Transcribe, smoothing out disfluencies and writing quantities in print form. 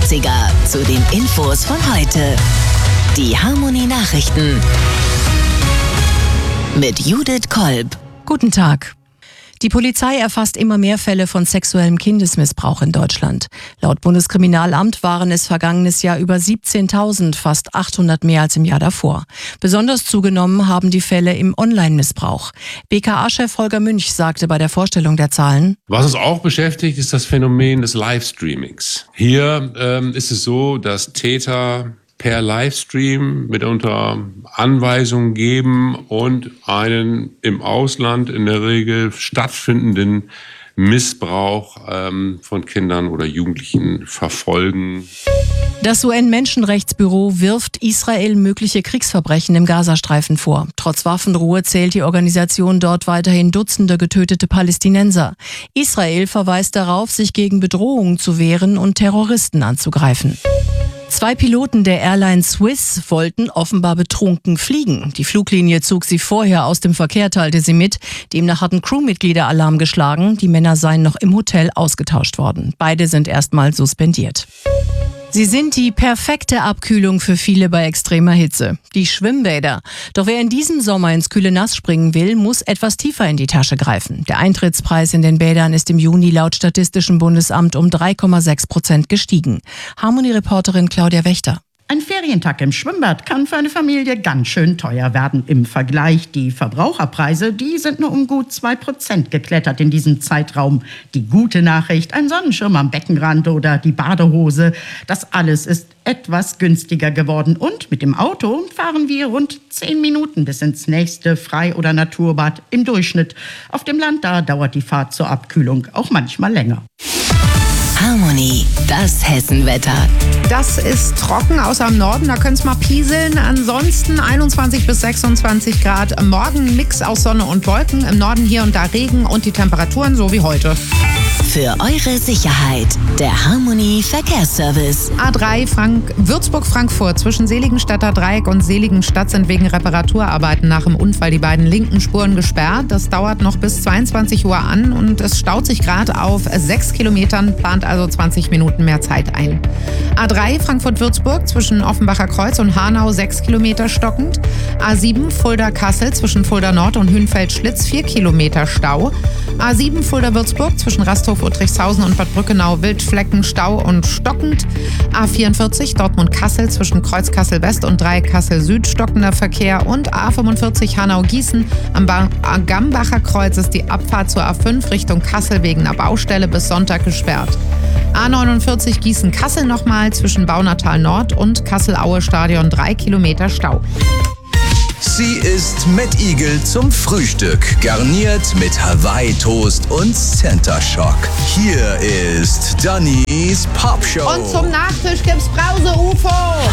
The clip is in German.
Klassiker zu den Infos von heute. Die Harmony Nachrichten mit Judith Kolb. Guten Tag. Die Polizei erfasst immer mehr Fälle von sexuellem Kindesmissbrauch in Deutschland. Laut Bundeskriminalamt waren es vergangenes Jahr über 17.000, fast 800 mehr als im Jahr davor. Besonders zugenommen haben die Fälle im Online-Missbrauch. BKA-Chef Holger Münch sagte bei der Vorstellung der Zahlen: Was uns auch beschäftigt, ist das Phänomen des Livestreamings. Hier ist es so, dass Täter per Livestream mitunter Anweisungen geben und einen im Ausland in der Regel stattfindenden Missbrauch von Kindern oder Jugendlichen verfolgen. Das UN-Menschenrechtsbüro wirft Israel mögliche Kriegsverbrechen im Gazastreifen vor. Trotz Waffenruhe zählt die Organisation dort weiterhin Dutzende getötete Palästinenser. Israel verweist darauf, sich gegen Bedrohungen zu wehren und Terroristen anzugreifen. 2 Piloten der Airline Swiss wollten offenbar betrunken fliegen. Die Fluglinie zog sie vorher aus dem Verkehr, teilte sie mit. Demnach hatten Crewmitglieder Alarm geschlagen. Die Männer seien noch im Hotel ausgetauscht worden. Beide sind erstmal suspendiert. Sie sind die perfekte Abkühlung für viele bei extremer Hitze. Die Schwimmbäder. Doch wer in diesem Sommer ins kühle Nass springen will, muss etwas tiefer in die Tasche greifen. Der Eintrittspreis in den Bädern ist im Juni laut Statistischem Bundesamt um 3,6% gestiegen. Harmony-Reporterin Claudia Wächter. Ein Ferientag im Schwimmbad kann für eine Familie ganz schön teuer werden. Im Vergleich, die Verbraucherpreise, die sind nur um gut 2% geklettert in diesem Zeitraum. Die gute Nachricht, ein Sonnenschirm am Beckenrand oder die Badehose, das alles ist etwas günstiger geworden. Und mit dem Auto fahren wir rund 10 Minuten bis ins nächste Frei- oder Naturbad im Durchschnitt. Auf dem Land, da dauert die Fahrt zur Abkühlung auch manchmal länger. Harmony, das Hessenwetter. Das ist trocken, außer im Norden, da könnte es mal pieseln. Ansonsten 21 bis 26 Grad. Morgen Mix aus Sonne und Wolken. Im Norden hier und da Regen und die Temperaturen so wie heute. Für eure Sicherheit, der Harmony Verkehrsservice. A3 Würzburg-Frankfurt zwischen Seligenstadter Dreieck und Seligenstadt sind wegen Reparaturarbeiten nach dem Unfall die beiden linken Spuren gesperrt. Das dauert noch bis 22 Uhr an und es staut sich gerade auf 6 Kilometern, plant also 20 Minuten mehr Zeit ein. A3 Frankfurt-Würzburg zwischen Offenbacher Kreuz und Hanau 6 Kilometer stockend. A7 Fulda-Kassel zwischen Fulda Nord und Hünfeld-Schlitz 4 Kilometer Stau. A7 Fulda-Würzburg zwischen Rasthof-Uttrichshausen und Bad Brückenau Wildflecken Stau und stockend. A44 Dortmund-Kassel zwischen Kreuz-Kassel-West und Dreieck-Kassel-Süd stockender Verkehr und A45 Hanau-Gießen am Gambacher Kreuz ist die Abfahrt zur A5 Richtung Kassel wegen einer Baustelle bis Sonntag gesperrt. A49 Gießen-Kassel nochmal zwischen Baunatal Nord und Kassel-Aue-Stadion 3 Kilometer Stau. Sie ist mit Igel zum Frühstück, garniert mit Hawaii-Toast und Center Shock. Hier ist Dannys Popshow. Und zum Nachtisch gibt's Brause UFO.